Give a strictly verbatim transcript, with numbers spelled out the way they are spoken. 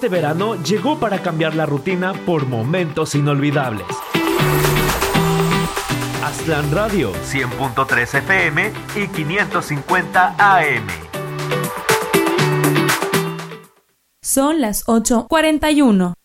este verano llegó para cambiar la rutina por momentos inolvidables. Aztlán Radio, cien punto tres F M y quinientos cincuenta A M. Son las ocho cuarenta y uno.